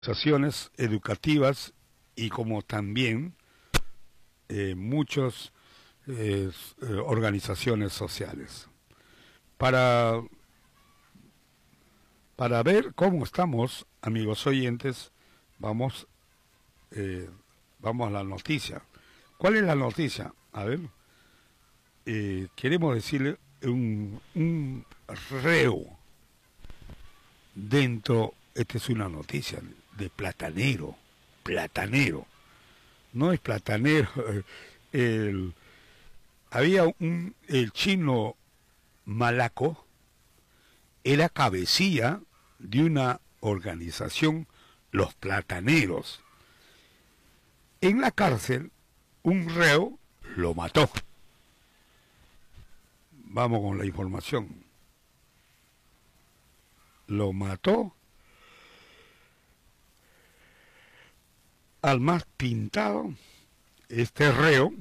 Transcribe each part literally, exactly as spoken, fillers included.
Organizaciones educativas y como también eh, muchas eh, organizaciones sociales. Para, para ver cómo estamos, amigos oyentes, vamos, eh, vamos a la noticia. ¿Cuál es la noticia? A ver, eh, queremos decirle un, un reo dentro, esta es una noticia de platanero, platanero, no es platanero, el, había un, el chino Malaco, era cabecilla de una organización, los plataneros. En la cárcel, un reo lo mató. Vamos con la información. Lo mató al más pintado. Este reo,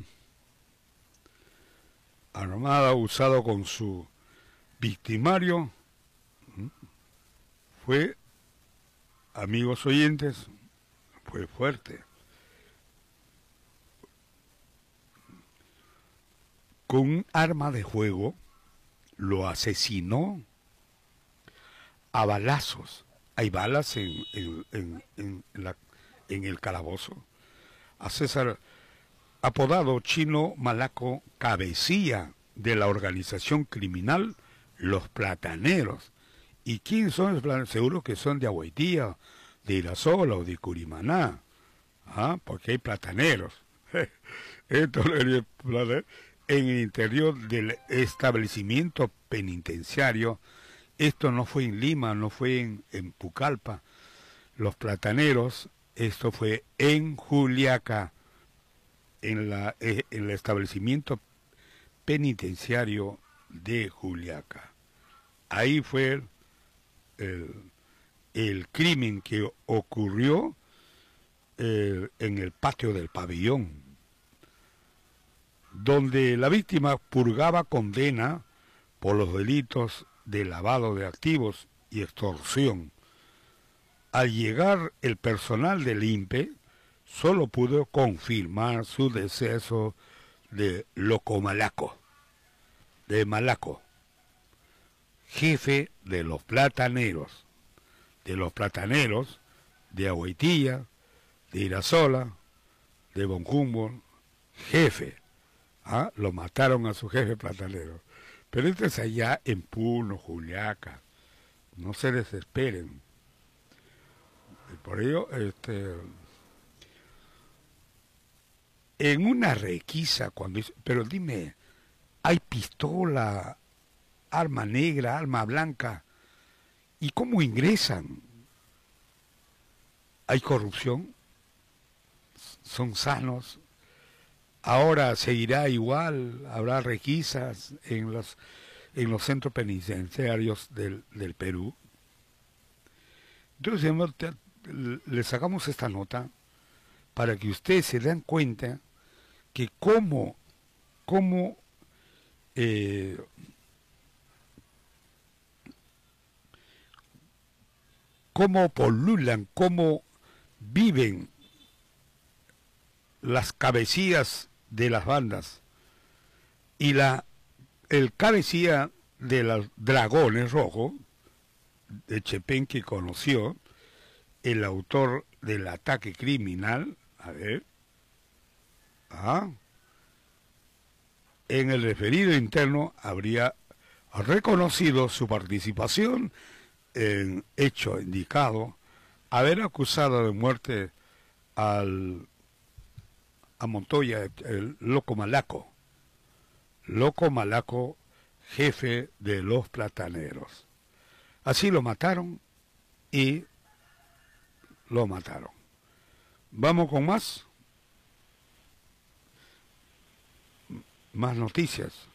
armado, usado con su victimario, fue, amigos oyentes, fue fuerte. Con un arma de fuego lo asesinó a balazos. Hay balas en, en, en, en, la, en el calabozo. A César, apodado Chino Malaco, cabecilla de la organización criminal Los Plataneros. ¿Y quiénes son los plataneros? Seguro que son de Agüitía, de Irasola o de Curimaná, ¿ah? Porque hay plataneros. Esto en el interior del establecimiento penitenciario. Esto no fue en Lima, no fue en, en Pucallpa. Los plataneros, esto fue en Juliaca, en, la, en el establecimiento penitenciario de Juliaca. Ahí fue el, el, el crimen que ocurrió eh, en el patio del pabellón, donde la víctima purgaba condena por los delitos de lavado de activos y extorsión. Al llegar el personal del I N P E, solo pudo confirmar su deceso de Loco Malaco, de Malaco, jefe de los plataneros, de los plataneros de Agüitía, de Irasola, de Boncumbo, jefe. ¿Ah? Lo mataron a su jefe platanero. Pero este es allá en Puno, Juliaca. No se desesperen. Y por ello, este, en una requisa, cuando dice, pero dime, hay pistola, arma negra, arma blanca, ¿y cómo ingresan? ¿Hay corrupción? ¿Son sanos? Ahora seguirá igual, habrá requisas en los, en los centros penitenciarios del, del Perú. Entonces le sacamos esta nota para que ustedes se den cuenta que cómo, cómo eh, cómo polulan, cómo viven las cabecillas de las bandas y la el cabecilla de los Dragones Rojos de Chepén, que conoció el autor del ataque criminal, a ver, ¿ah? En el referido interno habría reconocido su participación en hecho indicado, haber acusado de muerte al a Montoya, el Loco Malaco, Loco Malaco, jefe de los plataneros. Así lo mataron y lo mataron. Vamos con más, más noticias.